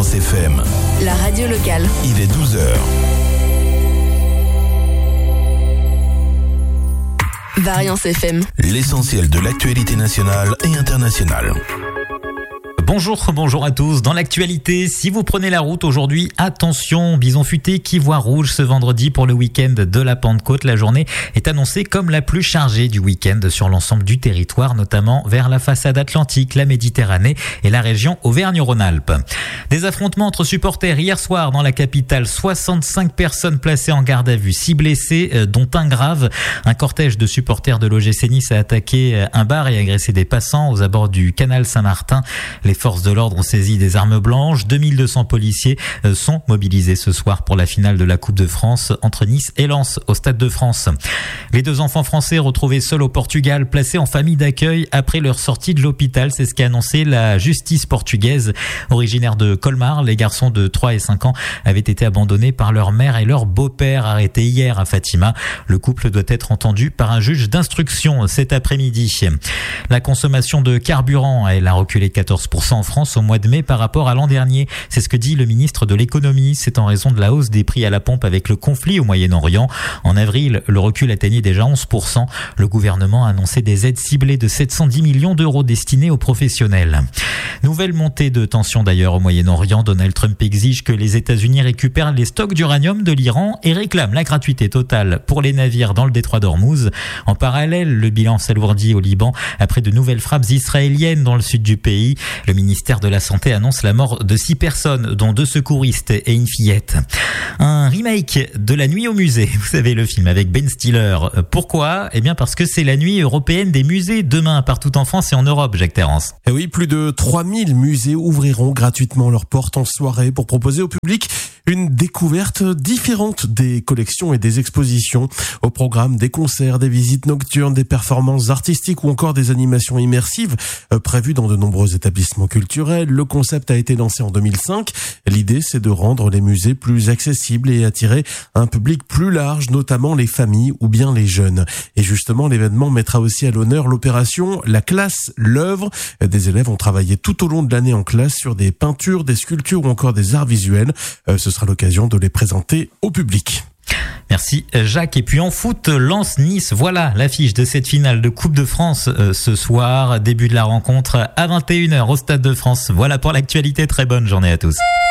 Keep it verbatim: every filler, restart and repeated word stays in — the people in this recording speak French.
Variance F M. La radio locale. Il est douze heures. Variance F M. L'essentiel de l'actualité nationale et internationale. Bonjour, bonjour à tous. Dans l'actualité, si vous prenez la route aujourd'hui, attention, bison futé qui voit rouge ce vendredi pour le week-end de la Pentecôte. La journée est annoncée comme la plus chargée du week-end sur l'ensemble du territoire, notamment vers la façade atlantique, la Méditerranée et la région Auvergne-Rhône-Alpes. Des affrontements entre supporters hier soir dans la capitale. soixante-cinq personnes placées en garde à vue, six blessés, dont un grave. Un cortège de supporters de l'O G C Nice a attaqué un bar et agressé des passants aux abords du canal Saint-Martin. Les forces de l'ordre ont saisi des armes blanches. deux mille deux cents policiers sont mobilisés ce soir pour la finale de la Coupe de France entre Nice et Lens au Stade de France. Les deux enfants français retrouvés seuls au Portugal, placés en famille d'accueil après leur sortie de l'hôpital. C'est ce qu'a annoncé la justice portugaise. Originaires de Colmar, les garçons de trois et cinq ans avaient été abandonnés par leur mère et leur beau-père arrêtés hier à Fatima. Le couple doit être entendu par un juge d'instruction cet après-midi. La consommation de carburant, elle a reculé quatorze pour cent en France au mois de mai par rapport à l'an dernier. C'est ce que dit le ministre de l'économie. C'est en raison de la hausse des prix à la pompe avec le conflit au Moyen-Orient. En avril, le recul atteignait déjà onze pour cent. Le gouvernement a annoncé des aides ciblées de sept cent dix millions d'euros destinées aux professionnels. Nouvelle montée de tension d'ailleurs au Moyen-Orient. Donald Trump exige que les États-Unis récupèrent les stocks d'uranium de l'Iran et réclame la gratuité totale pour les navires dans le détroit d'Ormuz. En parallèle, le bilan s'alourdit au Liban après de nouvelles frappes israéliennes dans le sud du pays. Le ministère de la Santé annonce la mort de six personnes, dont deux secouristes et une fillette. Un remake de La Nuit au musée. Vous savez, le film avec Ben Stiller. Pourquoi ? Eh bien parce que c'est la nuit européenne des musées demain, partout en France et en Europe, Jacques Terrance. Et oui, plus de trois mille musées ouvriront gratuitement leurs portes en soirée pour proposer au public une découverte différente des collections et des expositions. Au programme, des concerts, des visites nocturnes, des performances artistiques ou encore des animations immersives euh, prévues dans de nombreux établissements culturels. Le concept a été lancé en deux mille cinq. L'idée, c'est de rendre les musées plus accessibles et attirer un public plus large, notamment les familles ou bien les jeunes. Et justement, l'événement mettra aussi à l'honneur l'opération La Classe, l'œuvre. Des élèves ont travaillé tout au long de l'année en classe sur des peintures, des sculptures ou encore des arts visuels. Euh, ce sera l'occasion de les présenter au public. Merci Jacques. Et puis en foot, Lens-Nice, voilà l'affiche de cette finale de Coupe de France euh, ce soir. Début de la rencontre à vingt et une heures au Stade de France. Voilà pour l'actualité. Très bonne journée à tous.